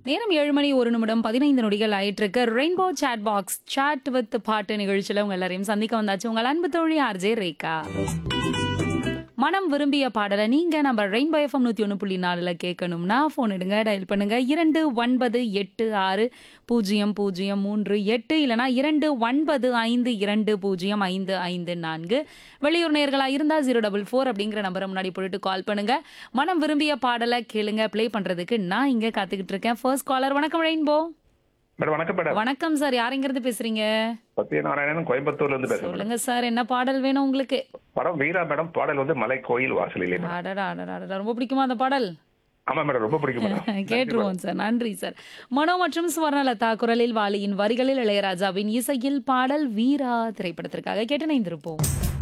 நேரம் 7 மணி 1 நிமிடம் 15 நொடிகள் ஆயிட்டிருக்கு. Rainbow chat box chat with பாட்டு நிகழ்ச்சியில உங்க எல்லாரையும் சந்திக்க வந்தாச்சு. உங்கள் அன்பு தோழி ஆர்ஜே ரேகா. மனம் விரும்பிய பாடலை நீங்க நம்ம ரெயின்போ எஃப்எம் 101.4ல கேட்கணும்னா போன் எடுங்க, டயல் பண்ணுங்க 29800308 இல்லனா 2952205554. வெளியூர் நேயர்களா இருந்தா 044 அப்படிங்கிற நம்பரை முன்னாடி போட்டுட்டு கால் பண்ணுங்க. மனம் விரும்பிய பாடலை கேளுங்க. ப்ளே பண்றதுக்கு நான் இங்க காத்துக்கிட்டு இருக்கேன். ஃபர்ஸ்ட் காலர், வணக்கம் ரெயின்போ. மேடம் வணக்கம் மேடம். வணக்கம் சார், யாருங்கிறது பேசுறீங்க? சத்யநாராயணன் கோயம்புத்தூர்ல இருந்து பேசுறேன் மேடம். சொல்லுங்க சார், என்ன பாடல் வேணும் உங்களுக்கு? படம் வீரா மேடம். பாடல் வந்து மலை கோயில் வாசலிலே மேடம். அடடா அடடா அடடா, ரொம்ப பிடிக்குமா அந்த பாடல்? ஆமா மேடம், ரொம்ப பிடிக்கும் மேடம். கேட்டுருவோம் சார். நன்றி சார். மனோ மற்றும் சுவர்ணலதா குரலில், வாலியின் வரிகளில், இளையராஜாவின் இசையில் பாடல் வீரா திரைப்படத்திற்காக கேட்டு இணைந்திருப்போம்.